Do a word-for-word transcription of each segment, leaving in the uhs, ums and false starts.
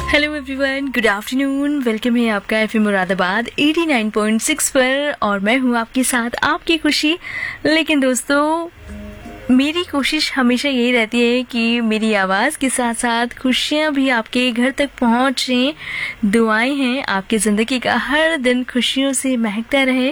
Hello everyone, good afternoon. Welcome है आपका FM Moradabad eighty nine point six पर और मैं हूँ आपके साथ आपकी खुशी। लेकिन दोस्तों, मेरी कोशिश हमेशा यही रहती है कि मेरी आवाज़ के साथ साथ खुशियाँ भी आपके घर तक पहुँचें। दुआएं हैं आपकी ज़िंदगी का हर दिन खुशियों से महकता रहे।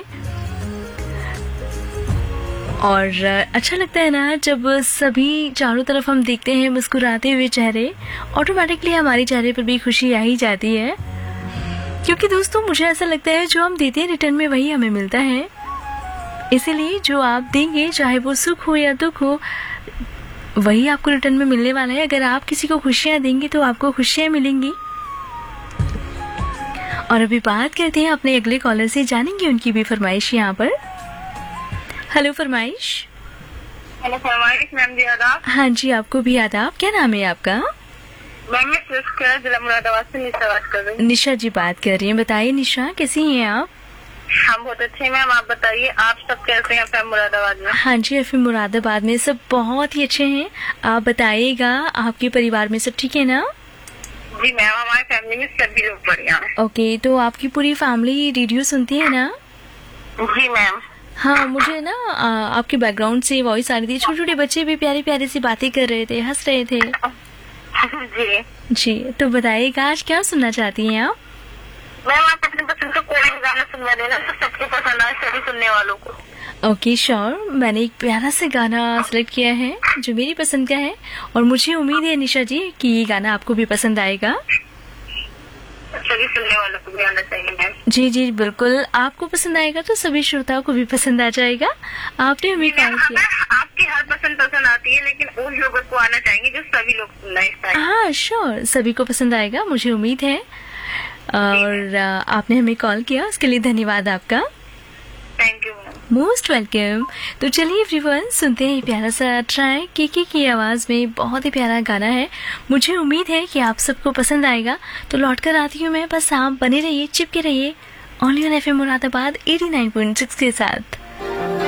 और अच्छा लगता है ना जब सभी चारों तरफ हम देखते हैं मुस्कुराते हुए चेहरे, ऑटोमेटिकली हमारे चेहरे पर भी खुशी आ ही जाती है। क्योंकि दोस्तों, मुझे ऐसा लगता है जो हम देते हैं रिटर्न में वही हमें मिलता है। इसीलिए जो आप देंगे, चाहे वो सुख हो या दुख हो, वही आपको रिटर्न में मिलने वाला है। अगर आप किसी को खुशियाँ देंगे तो आपको खुशियाँ मिलेंगी। और अभी बात करते हैं अपने अगले कॉलर से, जानेंगे उनकी भी फरमाइश यहाँ पर। हेलो फरमाइश। हेलो फरमाइश मैम जी, आदाब। हाँ जी, आपको भी आदाब। क्या नाम है आपका? मैम मैं सिर्फ जिला मुरादाबाद से निशा बात कर रही हूँ। निशा जी बात कर रही हैं। बताइए निशा, कैसी हैं आप? हम बहुत अच्छे हैं मैम, आप बताइए आप सब कैसे हैं एफएम मुरादाबाद में? हाँ जी, एफएम मुरादाबाद में सब बहुत ही अच्छे हैं। आप बताइएगा, आपके परिवार में सब ठीक है ना? जी मैम, हमारे फैमिली में सभी लोग बढ़िया हैं। ओके, तो आपकी पूरी फैमिली रेडियो सुनती है ना? जी मैम। हाँ, मुझे ना आ, आपके बैकग्राउंड से वॉइस आ रही थी। छोटे छोटे बच्चे भी प्यारे प्यारे सी बातें कर रहे थे, हंस रहे थे। जी जी, तो बताइएगा आज क्या सुनना चाहती हैं आप? मैम, आप अपनी पसंद का कोई भी गाना सुनवा देना, तो सबको पसंद आए सभी सुनने वालों को। ओके श्योर, मैंने एक प्यारा सा गाना सेलेक्ट किया है जो मेरी पसंद का है, और मुझे उम्मीद है निशा जी कि ये गाना आपको भी पसंद आएगा। सभी सुनने वालों को भी आना चाहिए मैम। जी जी बिल्कुल, आपको पसंद आएगा तो सभी श्रोताओं को भी पसंद आ जाएगा। आपने हमें कॉल किया। आपकी हर पसंद पसंद आती है, लेकिन उन लोगों को आना चाहिए जो सभी लोग सुनना है। हाँ श्योर, सभी को पसंद आएगा, मुझे उम्मीद है। और आपने हमें कॉल किया, उसके लिए धन्यवाद आपका। Thank you ma'am. Most welcome. तो चलिए एवरीवन, सुनते हैं प्यारा सा ट्रैक केके की आवाज़ में। बहुत ही प्यारा गाना है, मुझे उम्मीद है कि आप सबको पसंद आएगा। तो लौट कर आती हूँ मैं, बस आप बने रहिए, चिपके रहिए only on FM Moradabad eighty nine point six के साथ।